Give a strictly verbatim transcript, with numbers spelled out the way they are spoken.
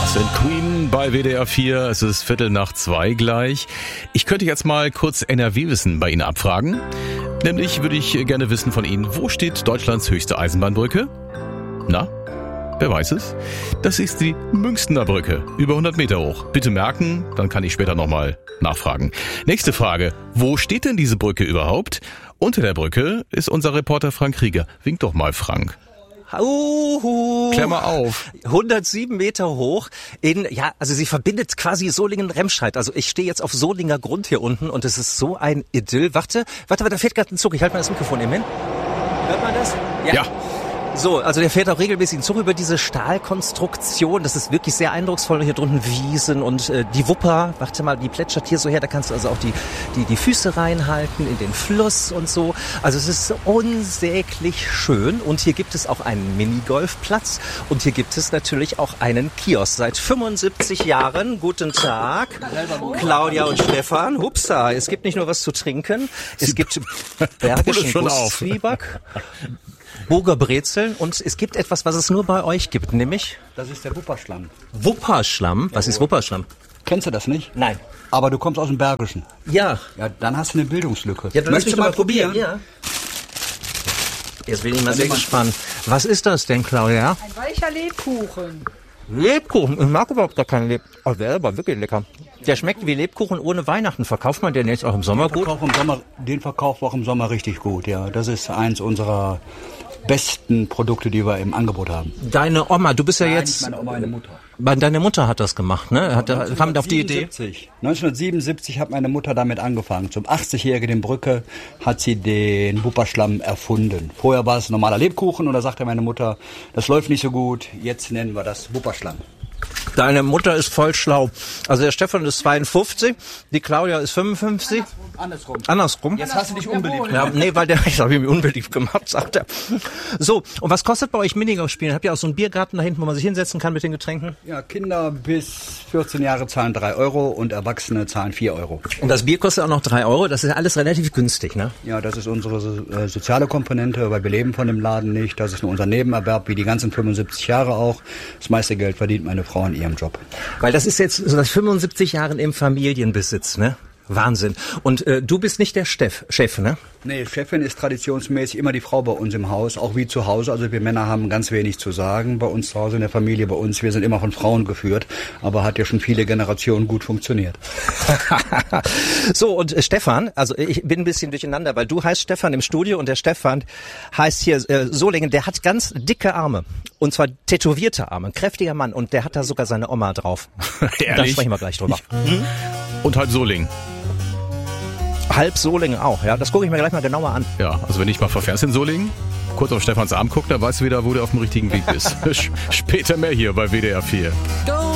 Sind Queen bei W D R vier. Es ist Viertel nach zwei gleich. Ich könnte jetzt mal kurz N R W-Wissen bei Ihnen abfragen. Nämlich würde ich gerne wissen von Ihnen, wo steht Deutschlands höchste Eisenbahnbrücke? Na, wer weiß es? Das ist die Münchner Brücke, über hundert Meter hoch. Bitte merken, dann kann ich später nochmal nachfragen. Nächste Frage, wo steht denn diese Brücke überhaupt? Unter der Brücke ist unser Reporter Frank Krieger. Wink doch mal, Frank. Uhu. Klär mal auf. hundertsieben Meter hoch in, ja, also sie verbindet quasi Solingen-Remscheid. Also ich stehe jetzt auf Solinger Grund hier unten und es ist so ein Idyll. Warte, warte, warte, da fährt gerade ein Zug. Ich halte mal das Mikrofon eben hin. Hört man das? Ja. ja. So, also der fährt auch regelmäßig ein Zug über diese Stahlkonstruktion. Das ist wirklich sehr eindrucksvoll. Hier drunten Wiesen und äh, die Wupper. Warte mal, die plätschert hier so her. Da kannst du also auch die, die, die Füße reinhalten in den Fluss und so. Also es ist unsäglich schön. Und hier gibt es auch einen Minigolfplatz. Und hier gibt es natürlich auch einen Kiosk. Seit fünfundsiebzig Jahren. Guten Tag, Claudia und Stefan. Hupsa, es gibt nicht nur was zu trinken. Es gibt bergischen Gusszwieback, Burger Brezeln und es gibt etwas, was es nur bei euch gibt, nämlich? Das ist der Wupperschlamm. Wupperschlamm? Was ist Wupperschlamm? Kennst du das nicht? Nein. Aber du kommst aus dem Bergischen. Ja. Ja, dann hast du eine Bildungslücke. Ja, dann möchtest du mal probieren? Ja. Jetzt bin ich mal sehr gespannt. Was ist das denn, Claudia? Ein weicher Lebkuchen. Lebkuchen? Ich mag überhaupt gar keinen Lebkuchen. Oh, der ist aber wirklich lecker. Der schmeckt wie Lebkuchen ohne Weihnachten. Verkauft man den jetzt auch im Sommer gut? Den Verkauf im Sommer, den verkaufen wir auch im Sommer richtig gut, ja. Das ist eins unserer besten Produkte, die wir im Angebot haben. Deine Oma, du bist ja Nein, jetzt... meine Oma, meine Mutter. Deine Mutter hat das gemacht, ne? Hat, kam auf die Idee? neunzehnhundertsiebenundsiebzig hat meine Mutter damit angefangen. Zum achtzigjährigen in Brücke hat sie den Wupperschlamm erfunden. Vorher war es normaler Lebkuchen und da sagte meine Mutter, das läuft nicht so gut, jetzt nennen wir das Wupperschlamm. Deine Mutter ist voll schlau. Also der Stefan ist zweiundfünfzig, die Claudia ist fünfundfünfzig. Andersrum. Andersrum. Jetzt hast du dich unbeliebt. Ja, nee, weil der, ich habe mich unbeliebt gemacht, sagt er. So, und was kostet bei euch Minigolf spielen? Habt ihr auch so einen Biergarten da hinten, wo man sich hinsetzen kann mit den Getränken? Ja, Kinder bis vierzehn Jahre zahlen drei Euro und Erwachsene zahlen vier Euro. Und das Bier kostet auch noch drei Euro, das ist ja alles relativ günstig, ne? Ja, das ist unsere äh, soziale Komponente, weil wir leben von dem Laden nicht. Das ist nur unser Nebenerwerb, wie die ganzen fünfundsiebzig Jahre auch. Das meiste Geld verdient meine Frau in ihrem Job. Weil das ist jetzt so das fünfundsiebzig Jahren im Familienbesitz, ne? Wahnsinn. Und äh, du bist nicht der Chef, Chef, ne? Nee, Chefin ist traditionsmäßig immer die Frau bei uns im Haus, auch wie zu Hause. Also wir Männer haben ganz wenig zu sagen bei uns zu Hause in der Familie, bei uns. Wir sind immer von Frauen geführt, aber hat ja schon viele Generationen gut funktioniert. So, und äh, Stefan, also ich bin ein bisschen durcheinander, weil du heißt Stefan im Studio und der Stefan heißt hier äh, Solingen, der hat ganz dicke Arme. Und zwar tätowierte Arme, ein kräftiger Mann und der hat da sogar seine Oma drauf. Da sprechen wir gleich drüber. Mhm. Und halb Solingen. Halb Solingen auch, ja. Das gucke ich mir gleich mal genauer an. Ja, also wenn ich mal verfährst in Solingen, kurz auf Stefans Arm guckt, dann weißt du wieder, wo du auf dem richtigen Weg bist. Später mehr hier bei W D R vier. Go